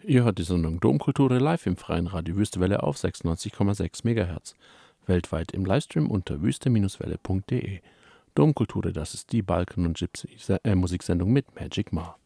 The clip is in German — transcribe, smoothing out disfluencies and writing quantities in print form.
Ihr hört die Sendung Domkulture live im freien Radio Wüstewelle auf 96,6 MHz. Weltweit im Livestream unter wüste-welle.de. Domkulture, das ist die Balkan- und Gypsy-Musiksendung mit Magic Ma.